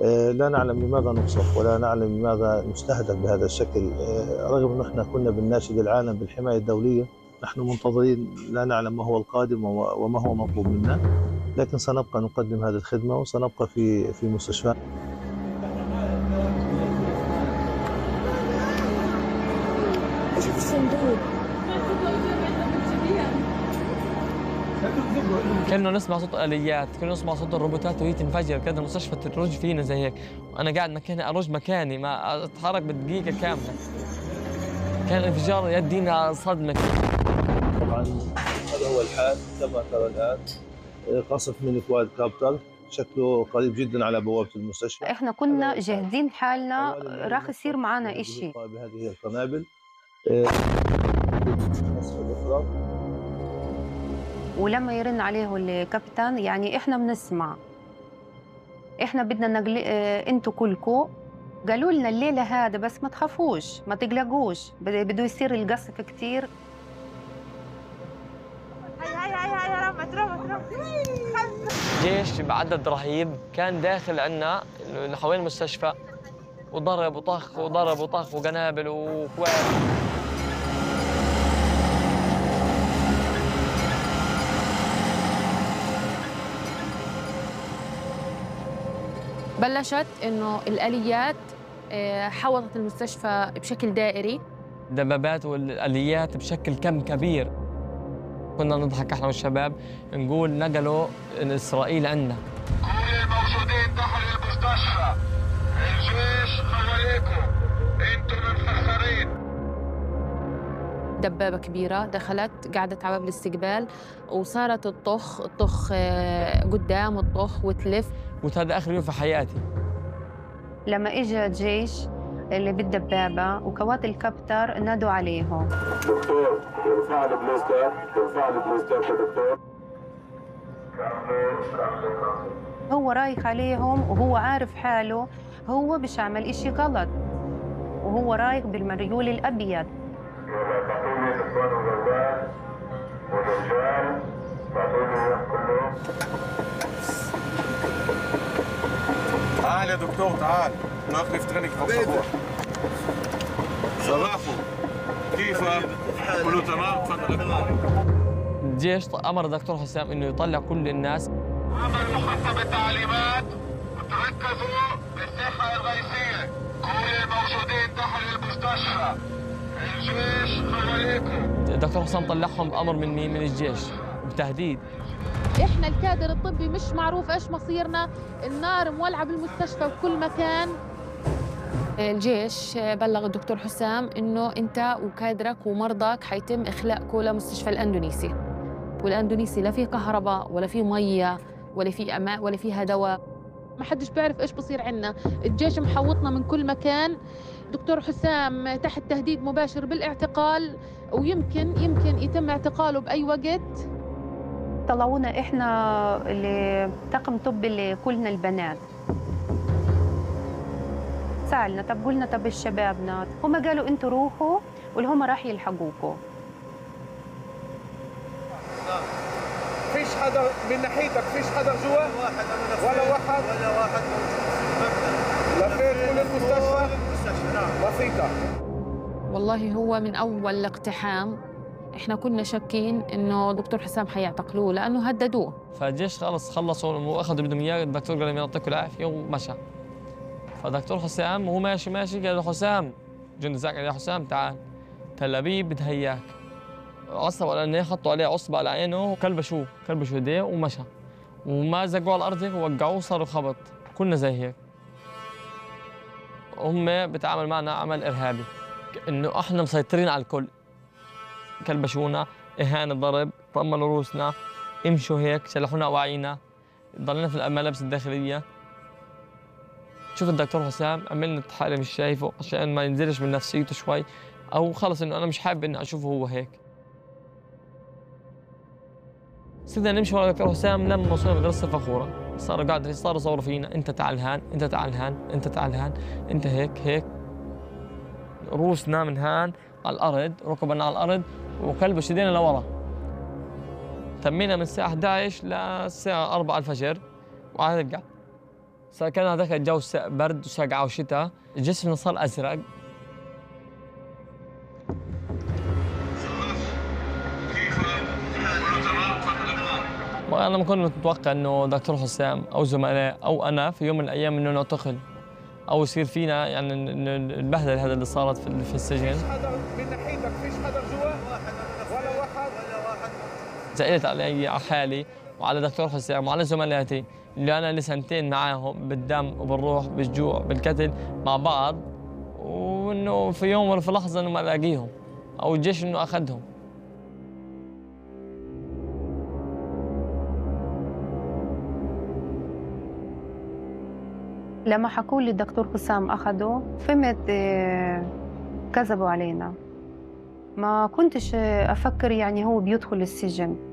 لا نعلم لماذا نقصف ولا نعلم لماذا نستهدف بهذا الشكل، رغم أن احنا كنا بنناشد العالم بالحماية الدولية. نحن منتظرين، لا نعلم ما هو القادم وما هو مطلوب منا، لكن سنبقى نقدم هذه الخدمة وسنبقى في مستشفى. ايش في الصندوق؟ كنا نسمع صوت آليات، كنا نسمع صوت الروبوتات وهي تنفجر، كان المستشفى ترج فينا زي هيك، وأنا قاعد مكاني أرج مكاني ما أتحرك بدقيقة كاملة. كان انفجار يدينا صدمة. طبعا هذا هو الحال كما ترى الآن، قصف من كواد كابتر شكله قريب جدا على بوابة المستشفى. احنا كنا جاهزين حالنا راح يصير معنا إشي. بهذه القنابل الأخرى. ولما يرن عليه الكابتن يعني احنا بنسمع، احنا بدنا نقل انتوا كلكم. قالوا لنا الليله هذا بس ما تخافوش ما تقلقوش، بده يصير القصف كثير. هاي رمت رمت. جيش بعدد رهيب كان داخل عنا حوالين المستشفى، وضرب وطخ وضرب وطخ وقنابل وكواب. بلشت إنه الآليات حوطت المستشفى بشكل دائري، دبابات والآليات بشكل كم كبير. كنا نضحك احنا والشباب نقول نقلوا إسرائيل عنا. كل الموجودين دخلوا المستشفى، الجيش حواليكم، انتم منفخرين. دبابة كبيرة دخلت قعدت على باب الاستقبال وصارت تطخ قدام وتطخ وتلف. قلت هذا آخر يوم في حياتي. لما اجى الجيش اللي بالدبابه وكوات الكابتر نادوا عليهم. دكتور ارفع لي بلاستر، ارفع لي بلاستر يا دكتور. هو رايح عليهم وهو عارف حاله، هو مش عمل إشي غلط، وهو رايح بالمريول الأبيض. بعطوني نسوان وولاد ورجال، بعطوني اياهم كلهم. تعال يا دكتور تعال، ناخذ نفتغنك بالصبور. صباحو كيفك؟ كله تمام؟ تفضل. الجيش أمر الدكتور حسام إنه يطلع كل الناس. عمل محطة بالتعليمات وتركزوا بالساحة الرئيسية. كل الموجودين دخلوا المستشفى، الجيش حواليكم. الدكتور حسام طلعهم بأمر من مين؟ من الجيش بتهديد. احنا الكادر الطبي مش معروف ايش مصيرنا، النار مولعه بالمستشفى بكل مكان. الجيش بلغ الدكتور حسام إنه أنت وكادرك ومرضاك حيتم إخلاءكم لمستشفى الأندونيسي، والأندونيسي لا فيه كهرباء ولا فيه مية ولا فيه أماء ولا فيها دواء. ما حدش بيعرف ايش بصير عنا، الجيش محوطنا من كل مكان. دكتور حسام تحت تهديد مباشر بالاعتقال، ويمكن يتم اعتقاله بأي وقت. طلعونا إحنا اللي طاقم طب اللي كلنا البنات، سألنا طب قلنا طب الشبابنا، هم قالوا انتوا روحوا واللي هم راح يلحقوكم. فيش حدا من ناحيتك، فيش حدا جوا؟ ولا واحد لفيت كل المستشفى؟ نعم بسيطة. والله هو من أول الاقتحام إحنا كنا شاكين إنه دكتور حسام حيعتقلوه لأنه هددوه. فالجيش خلصوا واخذوا بدهم اياه، الدكتور قال لهم يعطيكم العافيه ومشى. فدكتور حسام وهو ماشي قال له حسام، جندي زاك قال له حسام تعال، تل ابيب بدها اياك. عصبوا على عينيه، حطوا عليه عصبه على عينه وكلبشوه ايديه ومشى، وما زقوه على الارض ووقعوه صاروا خبط. كنا زي هيك. هم بتعامل معنا عمل ارهابي، انه احنا مسيطرين على الكل. كلبشونا، اهانه، ضرب، طمنوا رؤوسنا، امشوا هيك، شلحونا اواعينا، ضلينا في الملابس الداخليه. شوف الدكتور حسام عملنا حالي مش شايفه عشان ما ينزلش من نفسيته شوي، او خلص انه انا مش حابب اني اشوفه هو هيك. صرنا نمشي ورا الدكتور حسام لما وصلنا مدرسه الفخوره، صاروا يصوروا فينا، انت تعال هان، انت تعال هان، انت تعال هان، انت هيك. روسنا من هان على الارض، ركبنا على الارض وكلبش ايدينا لورا. تمينا من الساعه 11 للساعه 4 الفجر وعلى القعد. كان هذاك الجو برد وسقعة وشتاء، جسمنا صار أزرق. أنا ما كنت متوقع إنه دكتور حسام أو زملاء أو أنا في يوم من الأيام إنه نعتقل أو يصير فينا يعني البهدلة هذا اللي صارت في السجن. فيش حدا من ناحيتك، فيش حدا جوا ولا واحد. زعلت علي على حالي وعلى دكتور حسام وعلى زملائي اللي أنا لي سنتين معاهم بالدم وبالروح بالجوع بالقتل مع بعض، وإنه في يوم ولا في لحظة إنه ما ألاقيهم أو الجيش إنه أخذهم. لما حكوا لي الدكتور حسام أخده فهمت كذبوا علينا. ما كنتش أفكر يعني هو بيدخل السجن.